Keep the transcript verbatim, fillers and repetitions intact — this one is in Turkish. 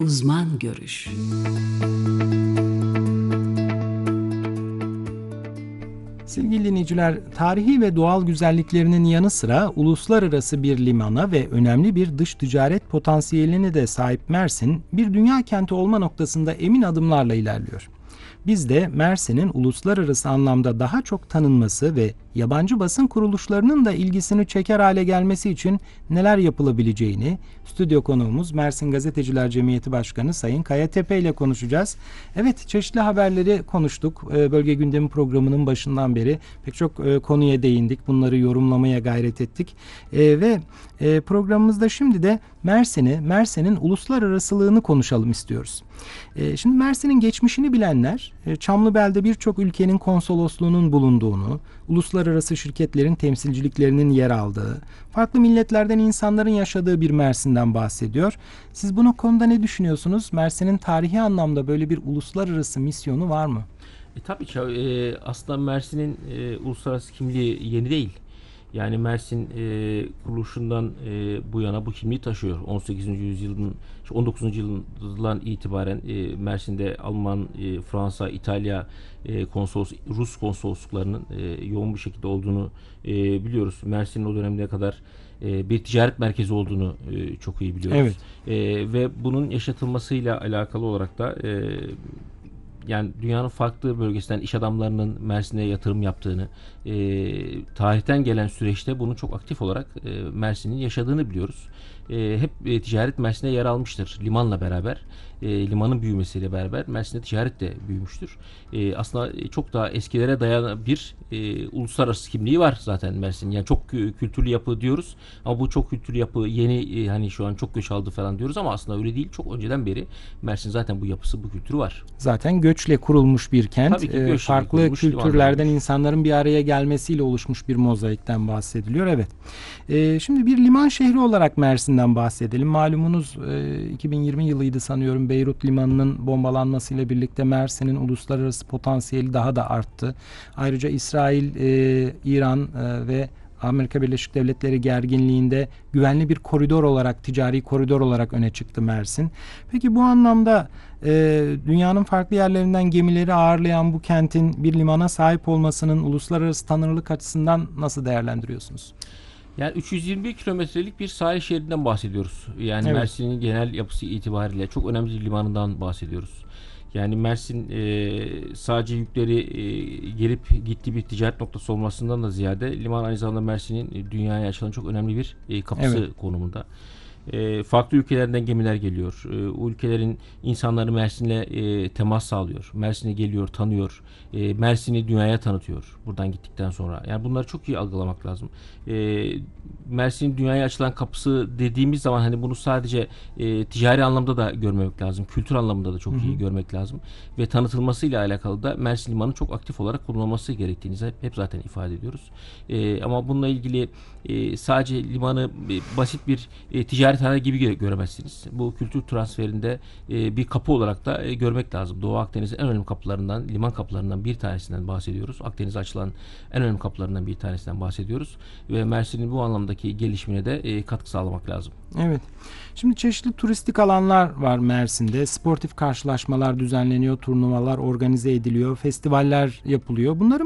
Uzman görüş. Sevgili dinleyiciler, tarihi ve doğal güzelliklerinin yanı sıra uluslararası bir limana ve önemli bir dış ticaret potansiyeline de sahip Mersin, bir dünya kenti olma noktasında emin adımlarla ilerliyor. Biz de Mersin'in uluslararası anlamda daha çok tanınması ve yabancı basın kuruluşlarının da ilgisini çeker hale gelmesi için neler yapılabileceğini stüdyo konuğumuz Mersin Gazeteciler Cemiyeti Başkanı Sayın Kaya Tepe ile konuşacağız. Evet, çeşitli haberleri konuştuk. Bölge Gündemi programının başından beri pek çok konuya değindik. Bunları yorumlamaya gayret ettik. Ve programımızda şimdi de Mersin'i, Mersin'in uluslararasılığını konuşalım istiyoruz. Şimdi Mersin'in geçmişini bilenler, Çamlıbel'de birçok ülkenin konsolosluğunun bulunduğunu, uluslararası şirketlerin temsilciliklerinin yer aldığı, farklı milletlerden insanların yaşadığı bir Mersin'den bahsediyor. Siz bu konuda ne düşünüyorsunuz? Mersin'in tarihi anlamda böyle bir uluslararası misyonu var mı? E, tabii ki e, aslında Mersin'in e, uluslararası kimliği yeni değil. Yani Mersin e, kuruluşundan e, bu yana bu kimliği taşıyor. on sekizinci yüzyılın, on dokuzuncu yüzyıldan itibaren e, Mersin'de Alman, e, Fransa, İtalya e, konsolos, Rus konsolosluklarının e, yoğun bir şekilde olduğunu e, biliyoruz. Mersin'in o dönemine kadar e, bir ticaret merkezi olduğunu e, çok iyi biliyoruz. Evet. E, ve bunun yaşatılmasıyla alakalı olarak da e, yani dünyanın farklı bölgesinden iş adamlarının Mersin'e yatırım yaptığını, e, tarihten gelen süreçte bunu çok aktif olarak e, Mersin'in yaşadığını biliyoruz. E, hep e, ticaret Mersin'e yer almıştır. Limanla beraber, e, limanın büyümesiyle beraber Mersin'de ticaret de büyümüştür. E, aslında çok daha eskilere dayanan bir e, uluslararası kimliği var zaten Mersin'in. Yani çok kültürlü yapı diyoruz ama bu çok kültürlü yapı yeni e, hani şu an çok göç aldı falan diyoruz ama aslında öyle değil. Çok önceden beri Mersin zaten bu yapısı, bu kültürü var. Zaten göçle kurulmuş bir kent. Tabii ki göçle farklı kurulmuş, kültürlerden insanların bir araya gelmesiyle oluşmuş bir mozaikten bahsediliyor. Evet. E, şimdi bir liman şehri olarak Mersin'den bahsedelim. Malumunuz e, iki bin yirmi yılıydı sanıyorum, Beyrut Limanı'nın bombalanmasıyla birlikte Mersin'in uluslararası potansiyeli daha da arttı. Ayrıca İsrail, e, İran e, ve Amerika Birleşik Devletleri gerginliğinde güvenli bir koridor olarak, ticari koridor olarak öne çıktı Mersin. Peki bu anlamda e, dünyanın farklı yerlerinden gemileri ağırlayan bu kentin bir limana sahip olmasının uluslararası tanınırlık açısından nasıl değerlendiriyorsunuz? Yani üç yüz yirmi bir kilometrelik bir sahil şeridinden bahsediyoruz. Yani Evet. Mersin'in genel yapısı itibariyle çok önemli bir limanından bahsediyoruz. Yani Mersin e, sadece yükleri e, gelip gittiği bir ticaret noktası olmasından da ziyade liman aynı zamanda Mersin'in dünyaya açılan çok önemli bir e, kapısı Evet. konumunda. E, farklı ülkelerden gemiler geliyor. E, o ülkelerin insanları Mersin'le e, temas sağlıyor. Mersin'e geliyor, tanıyor. E, Mersin'i dünyaya tanıtıyor buradan gittikten sonra. Yani bunları çok iyi algılamak lazım. E, Mersin'in dünyaya açılan kapısı dediğimiz zaman hani bunu sadece e, ticari anlamda da görmemek lazım. Kültür anlamında da çok Hı hı. iyi görmek lazım. Ve tanıtılmasıyla alakalı da Mersin Limanı çok aktif olarak kullanılması gerektiğini hep, hep zaten ifade ediyoruz. E, ama bununla ilgili e, sadece limanı e, basit bir e, ticari tarih gibi gö- göremezsiniz. Bu kültür transferinde e, bir kapı olarak da e, görmek lazım. Doğu Akdeniz'in en önemli kapılarından, liman kapılarından bir tanesinden bahsediyoruz. Akdeniz'e açılan en önemli kapılarından bir tanesinden bahsediyoruz. Ve Mersin'in bu anlamdaki gelişimine de e, katkı sağlamak lazım. Evet. Şimdi çeşitli turistik alanlar var Mersin'de. Sportif karşılaşmalar düzenleniyor, turnuvalar organize ediliyor, festivaller yapılıyor. Bunların